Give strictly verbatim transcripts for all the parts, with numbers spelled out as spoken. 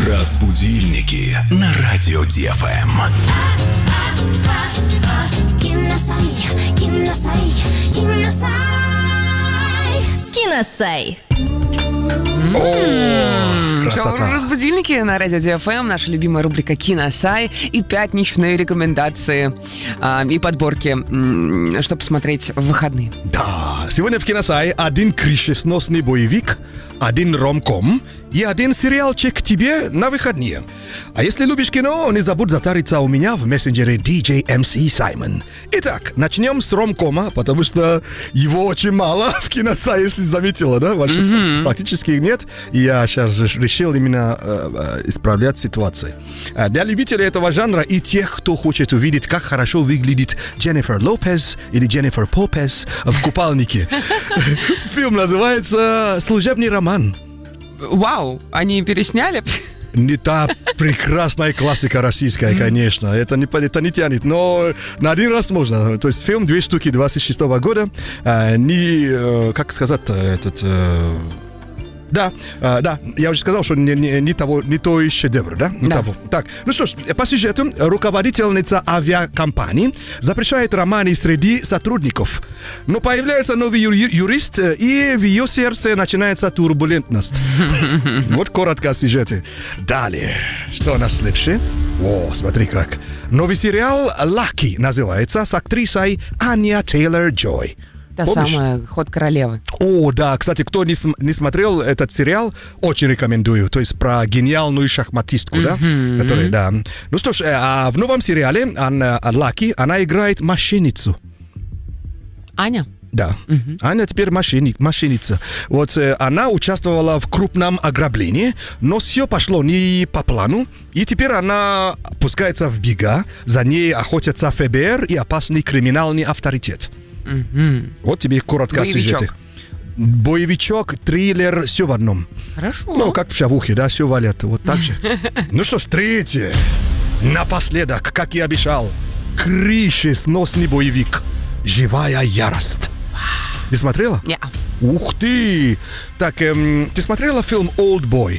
Разбудильники на радио Ди Эф Эм. Киносай, киносай, киносай. Киносай. Красота. Разбудильники на радио Ди Эф Эм, наша любимая рубрика «Киносай» и пятничные рекомендации а, и подборки, м, что посмотреть в выходные. Да, сегодня в Киносай один крышесносный боевик, один ромком и один сериалчик тебе на выходные. А если любишь кино, не забудь затариться у меня в мессенджере ди джей эм си Саймон. Итак, начнем с ромкома, потому что его очень мало в Киносай, если заметила, да? Больше mm-hmm. практически нет. И я сейчас решил именно э, э, исправлять ситуацию. Для любителей этого жанра и тех, кто хочет увидеть, как хорошо выглядит Дженнифер Лопес или Дженнифер Попес в купальнике. Фильм называется «Служебный роман». Вау, они пересняли? Не та прекрасная классика российская, конечно. Это не, это не тянет, но на один раз можно. То есть фильм две штуки двадцать шестого года. А, не, как сказать, этот... Да, э, да, я уже сказал, что не, не, не, того, не то и шедевр, да? Не да. того. Так, ну что ж, по сюжету руководительница авиакомпании запрещает романы среди сотрудников. Но появляется новый ю- юрист, и в ее сердце начинается турбулентность. Вот коротко о сюжете. Далее, что у нас следующее? О, смотри как. Новый сериал «Лаки» называется, с актрисой Аня Тейлор-Джой. Та Помнишь? самая «Ход королевы». О, да, кстати, кто не, см- не смотрел этот сериал, очень рекомендую. То есть про гениальную шахматистку, mm-hmm. да? Которая, да. Ну что ж, а в новом сериале Анна Лаки, она играет мошенницу. Аня? Да. Mm-hmm. Аня теперь мошенник, мошенница. Вот э, она участвовала в крупном ограблении, но все пошло не по плану, и теперь она пускается в бега, за ней охотятся эф бэ эр и опасный криминальный авторитет. Mm-hmm. Вот тебе коротко о сюжете. Боевичок, триллер, все в одном. Хорошо. Ну, как в шавухе, да, все валят. Вот так же. Ну что ж, третье. Напоследок, как и обещал, крышесносный боевик «Живая ярость». Ты смотрела? Нет. Ух ты! Так, эм, ты смотрела фильм «Олдбой»?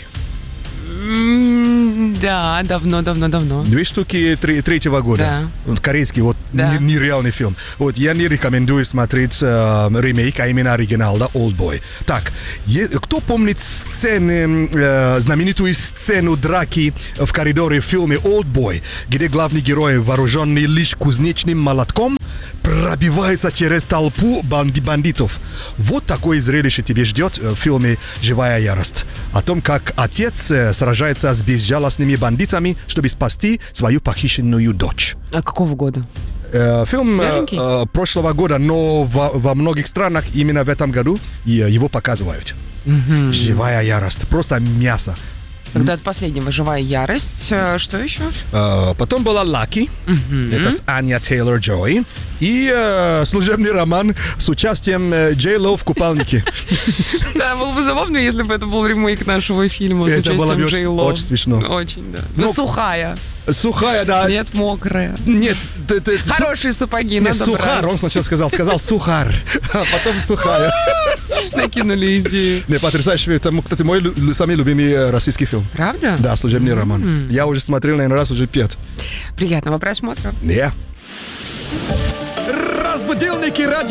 Да, давно, давно, давно. Две штуки три, третьего года. Да. Корейский, вот да. нереальный фильм. Вот я не рекомендую смотреть э, ремейк, а именно оригинал, да, «Олдбой». Так, е- кто помнит сцены, э, знаменитую сцену драки в коридоре в фильме «Олдбой», где главный герой, вооруженный лишь кузнечным молотком, пробивается через толпу банди- бандитов. Вот такое зрелище тебе ждет в фильме «Живая ярость». О том, как отец э, сражается с безжалостными бандитами, чтобы спасти свою похищенную дочь. А какого года? Э, фильм э, э, прошлого года, но во, во многих странах именно в этом году его показывают. Mm-hmm. «Живая ярость». Просто мясо. Тогда от последнего «Живая ярость». Что еще? Uh, потом была «Лаки». Mm-hmm. Это с Аня Тейлор-Джой. И uh, служебный роман с участием uh, Джей Ло в купальнике. Да, было бы забавно, если бы это был ремейк нашего фильма с участием Джей Ло. Очень смешно. Очень, да. Ну, сухая. Сухая, да. Нет, мокрая. Нет. Ты, ты, Хорошие супаги нет, надо сухар, брать. он сначала сказал. Сказал сухар, а потом сухая. Накинули идею. Не, потрясающий. Это, кстати, мой лю- самый любимый российский фильм. Правда? Да, «Служебный mm-hmm. роман». Я уже смотрел, наверное, раз, уже пять. Приятного просмотра. Yeah. Разбудильники ради